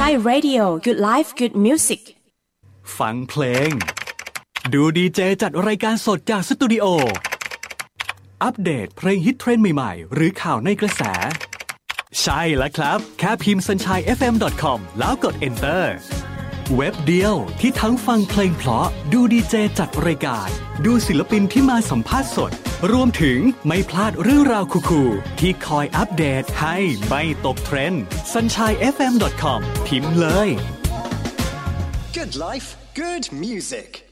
Thai Radio Good Life Good Music ฟังเพลงดูดีเจจัดรายการสดจากสตูดิโออัปเดตเพลงฮิตเทรนด์ใหม่ๆหรือข่าวในกระแสใช่แล้วครับแค่พิมพ์ sunshinefm.com แล้วกด enter เว็บเดียวที่ทั้งฟังเพลงเพราะดูดีเจจัดรายการดูศิลปินที่มาสัมภาษณ์สดรวมถึงไม่พลาดเรื่องราวคูลๆที่คอยอัปเดตให้ไม่ตกเทรนด์ sunshinefm.com พิมพ์เลย Good life, good music